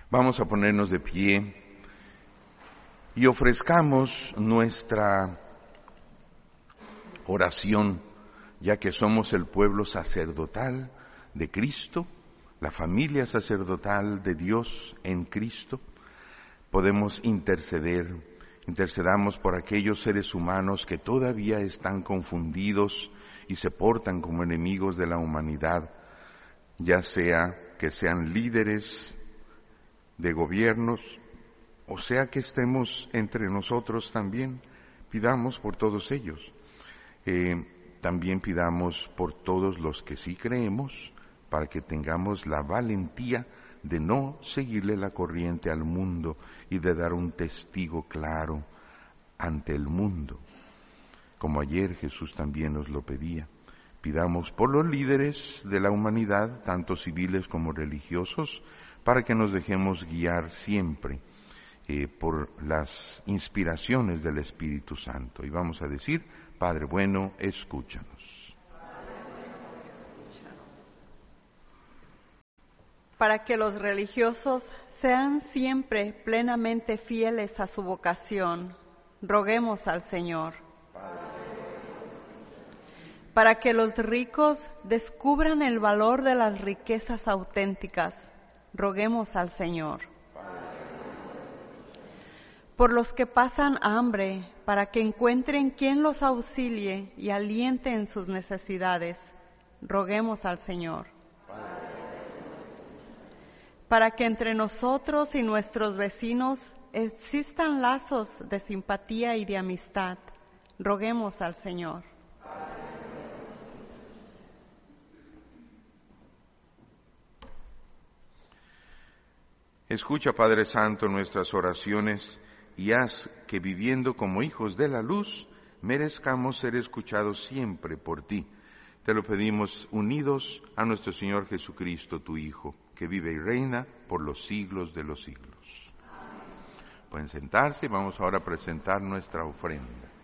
Vamos a ponernos de pie y ofrezcamos nuestra oración, ya que somos el pueblo sacerdotal de Cristo, la familia sacerdotal de Dios en Cristo. Podemos intercedamos por aquellos seres humanos que todavía están confundidos y se portan como enemigos de la humanidad, ya sea que sean líderes de gobiernos, o sea que estemos entre nosotros también. Pidamos por todos ellos. También pidamos por todos los que sí creemos, para que tengamos la valentía de no seguirle la corriente al mundo y de dar un testigo claro ante el mundo, como ayer Jesús también nos lo pedía. Pidamos por los líderes de la humanidad, tanto civiles como religiosos, para que nos dejemos guiar siempre por las inspiraciones del Espíritu Santo. Y vamos a decir: Padre bueno, escúchanos. Para que los religiosos sean siempre plenamente fieles a su vocación, roguemos al Señor. Para que los ricos descubran el valor de las riquezas auténticas, roguemos al Señor. Por los que pasan hambre, para que encuentren quien los auxilie y aliente en sus necesidades, roguemos al Señor. Para que entre nosotros y nuestros vecinos existan lazos de simpatía y de amistad, roguemos al Señor. Escucha, Padre Santo, nuestras oraciones y haz que, viviendo como hijos de la luz, merezcamos ser escuchados siempre por ti. Te lo pedimos unidos a nuestro Señor Jesucristo, tu Hijo, que vive y reina por los siglos de los siglos. Pueden sentarse y vamos ahora a presentar nuestra ofrenda.